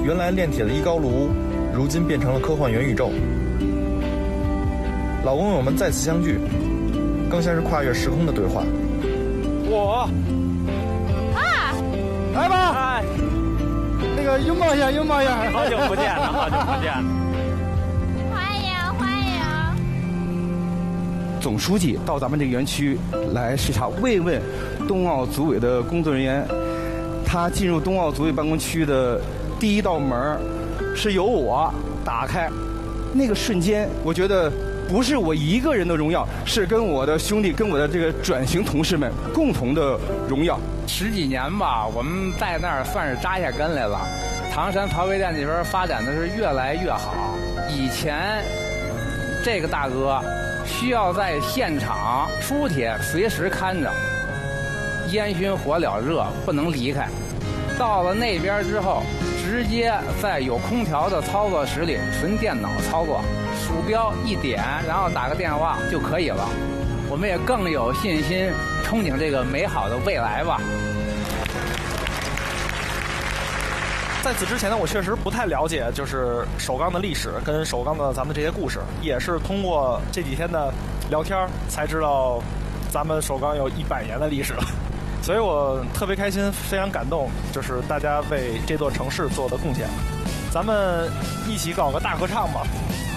原来炼铁的一高炉，如今变成了科幻元宇宙。老工友们再次相聚，更像是跨越时空的对话。 来吧， 哎， 那个拥抱一下，拥抱一下， 好久不见了，好久不见了。 欢迎！ 总书记到咱们这个园区来视察，慰问冬奥组委的工作人员。他进入冬奥组委办公区的第一道门是由我打开，那个瞬间，我觉得不是我一个人的荣耀，是跟我的兄弟、跟我的这个转型同事们共同的荣耀。 10几年吧，我们在那儿算是扎下根来了。唐山陶备店这边发展的是越来越好。以前这个大哥需要在现场出铁随时看着，烟熏火燎热不能离开。到了那边之后，直接在有空调的操作室里纯电脑操作，鼠标一点，然后打个电话就可以了。我们也更有信心憧憬这个美好的未来吧。 在此之前呢，我确实不太了解就是首钢的历史跟首钢的咱们这些故事，也是通过这几天的聊天才知道咱们首钢有100年的历史了。所以我特别开心，非常感动，就是大家为这座城市做的贡献。咱们一起搞个大合唱吧。